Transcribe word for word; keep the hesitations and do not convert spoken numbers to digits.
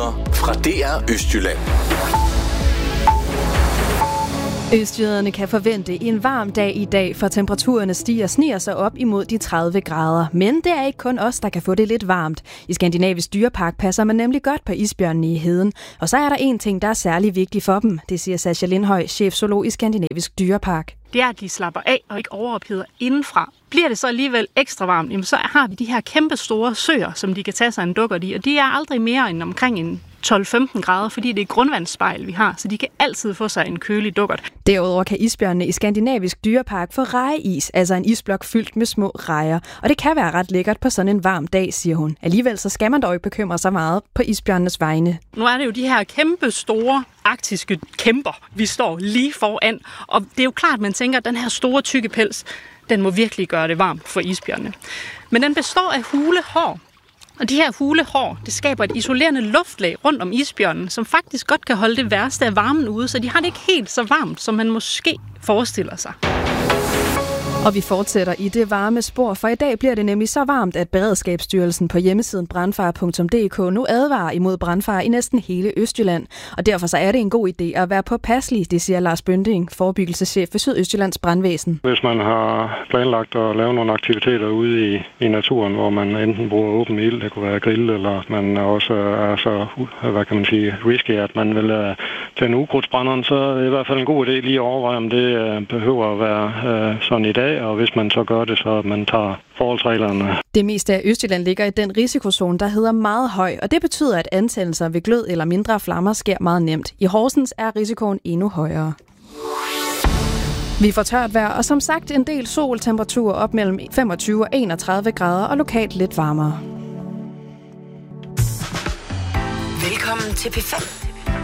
Nyheder fra D R Østjylland. Østjyderne kan forvente en varm dag i dag, for temperaturerne stiger sniger sig op imod de tredive grader. Men det er ikke kun os, der kan få det lidt varmt. I Skandinavisk Dyrepark passer man nemlig godt på isbjørnene i heden. Og så er der en ting, der er særlig vigtig for dem. Det siger Sascha Lindhøj, chefzoolog i Skandinavisk Dyrepark. Det er, at de slapper af og ikke overopheder indenfra. Bliver det så alligevel ekstra varmt, jamen så har vi de her kæmpe store søer, som de kan tage sig en dukkert i. Og de er aldrig mere end omkring en tolv femten grader, fordi det er grundvandsspejl, vi har, så de kan altid få sig en kølig dukkert. Derudover kan isbjørnene i Skandinavisk Dyrepark få rejeis, altså en isblok fyldt med små rejer. Og det kan være ret lækkert på sådan en varm dag, siger hun. Alligevel så skal man dog ikke bekymre sig meget på isbjørnenes vegne. Nu er det jo de her kæmpe store arktiske kæmper, vi står lige foran. Og det er jo klart, at man tænker, at den her store tykke pels, den må virkelig gøre det varmt for isbjørnene. Men den består af hulehår. Og de her hulehår, det skaber et isolerende luftlag rundt om isbjørnen, som faktisk godt kan holde det værste af varmen ude, så de har det ikke helt så varmt, som man måske forestiller sig. Og vi fortsætter i det varme spor, for i dag bliver det nemlig så varmt, at Beredskabsstyrelsen på hjemmesiden brandfare punktum d k nu advarer imod brandfare i næsten hele Østjylland. Og derfor så er det en god idé at være påpasselig, det siger Lars Bønding, forebyggelseschef ved Sydøstjyllands Brandvæsen. Hvis man har planlagt at lave nogle aktiviteter ude i, i naturen, hvor man enten bruger åben ild, det kunne være grill, eller man også er så, hvad kan man sige, risky, at man vil uh, tænde ukrudtsbrænderen, så er det i hvert fald en god idé lige at overveje, om det uh, behøver at være uh, sådan i dag. Og hvis man så gør det, så man tager forholdsreglerne. Det meste af Østjylland ligger i den risikozone, der hedder meget høj, og det betyder, at antændelser ved glød eller mindre flammer sker meget nemt. I Horsens er risikoen endnu højere. Vi får tørt vejr, og som sagt en del sol, temperatur op mellem femogtyve og enogtredive grader, og lokalt lidt varmere. Velkommen til P fem.